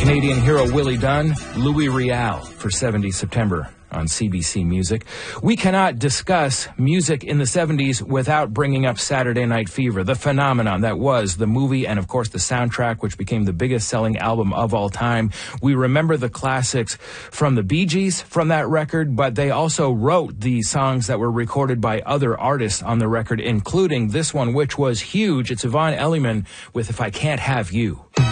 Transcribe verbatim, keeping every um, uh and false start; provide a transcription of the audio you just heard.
Canadian hero Willie Dunn, Louis Riel for seventies September on C B C Music. We cannot discuss music in the seventies without bringing up Saturday Night Fever, the phenomenon that was the movie and, of course, the soundtrack, which became the biggest selling album of all time. We remember the classics from the Bee Gees from that record, but they also wrote the songs that were recorded by other artists on the record, including this one, which was huge. It's Yvonne Elliman with If I Can't Have You.